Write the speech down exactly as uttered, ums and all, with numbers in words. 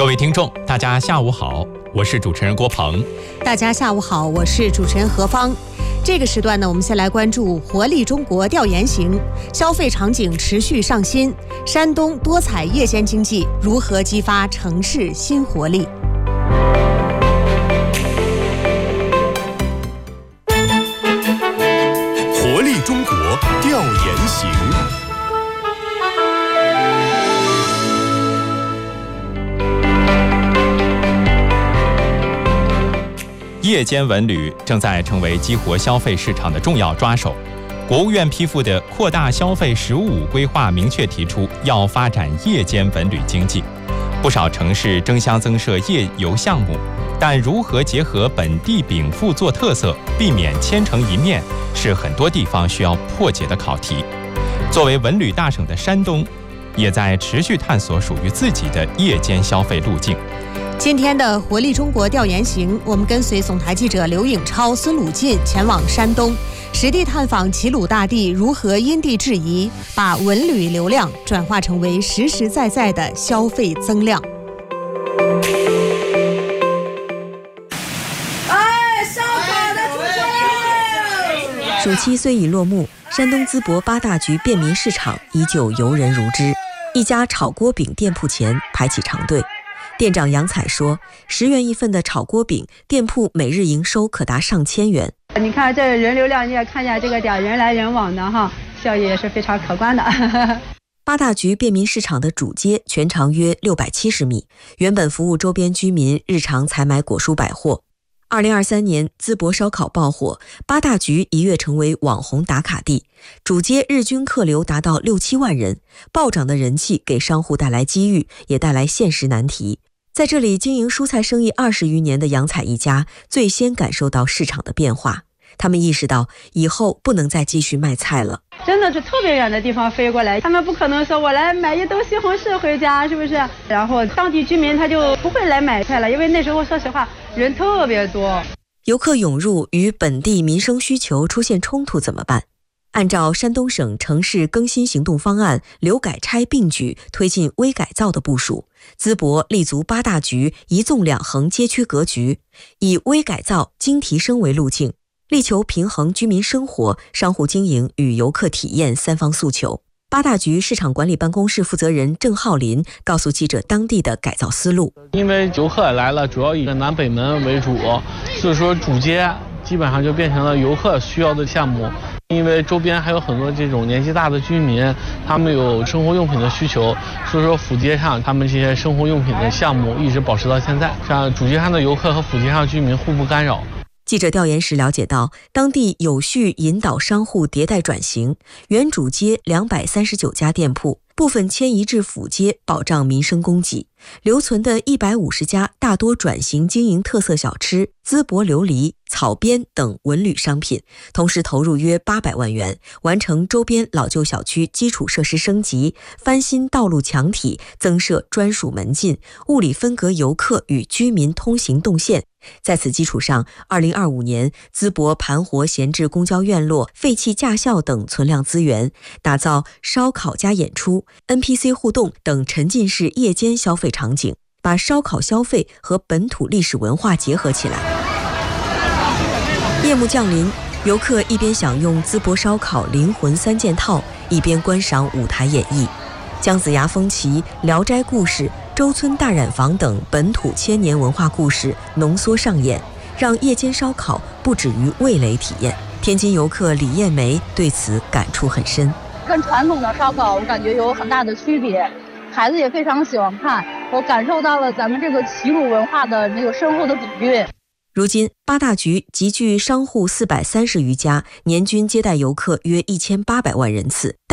位听众，大家下午好，我是主持人郭鹏。 大家下午好，我是主持人何芳。这个时段呢，我们先来关注活力中国调研行，消费场景持续上新，山东多彩夜间经济如何激发城市新活力？ 活力中国调研行。 夜间文旅正在成为激活消费市场的重要抓手。国务院批复的扩大消费“十五五”规划明确提出要发展夜间文旅经济。不少城市争相增设夜游项目，但如何结合本地禀赋做特色，避免千城一面，是很多地方需要破解的考题。作为文旅大省的山东，也在持续探索属于自己的夜间消费路径。 今天的活力中国调研行，我们跟随总台记者刘颖超、孙鲁进前往山东，实地探访齐鲁大地如何因地制宜，把文旅流量转化成为实实在在的消费增量。 哎，烧烤的出现！ 暑期虽已落幕，山东淄博八大局便民市场依旧游人如织。一家炒锅饼店铺前排起长队。店长杨彩说，十元一份的炒锅饼，店铺每日营收可达上千元。 你看这人流量，你也看见这个点人来人往的哈，效益也是非常可观的。 八大局便民市场的主街全长约六百七十米，原本服务周边居民日常采买果蔬百货。二零二三年，淄博烧烤爆火，八大局一跃成为网红打卡地，主街日均客流达到六七万人，暴涨的人气给商户带来机遇，也带来现实难题。在这里经营蔬菜生意二十余年的杨彩一家，最先感受到市场的变化。他们意识到以后不能再继续卖菜了， 真的是特别远的地方飞过来，他们不可能说我来买一兜西红柿回家，是不是？然后当地居民他就不会来买菜了，因为那时候说实话人特别多。 游客涌入与本地民生需求出现冲突怎么办？按照山东省城市更新行动方案，留改拆并举推进微改造的部署，淄博立足八大局一纵两横街区格局，以微改造、精提升为路径，力求平衡居民生活、商户经营与游客体验三方诉求。八大局市场管理办公室负责人郑浩林告诉记者当地的改造思路。 因为游客来了，主要以南北门为主，所以说主街基本上就变成了游客需要的项目。因为周边还有很多这种年纪大的居民，他们有生活用品的需求，所以说府街上他们这些生活用品的项目一直保持到现在，让主街上的游客和府街上居民互不干扰。 记者调研时了解到，当地有序引导商户迭代转型，原主街两百三十九家店铺部分迁移至府街，保障民生供给。留存的一百五十家大多转型经营特色小吃、淄博琉璃、草编等文旅商品，同时投入约八百万元，完成周边老旧小区基础设施升级，翻新道路墙体，增设专属门禁，物理分隔游客与居民通行动线。在此基础上，二零二五年淄博盘活闲置公交院落、废弃驾校等存量资源，打造烧烤加演出、N P C 互动等沉浸式夜间消费场景，把烧烤消费和本土历史文化结合起来。夜幕降临，游客一边享用淄博烧烤灵魂三件套，一边观赏舞台演绎。姜子牙风旗、聊斋故事、周村大染坊等本土千年文化故事浓缩上演，让夜间烧烤不止于味蕾体验。天津游客李艳梅对此感触很深。 跟传统的烧烤我感觉有很大的区别，孩子也非常喜欢看，我感受到了咱们这个齐鲁文化的那个深厚的底蕴。 如今八大局集聚商户四百三十余家，年均接待游客约一千八百万人次。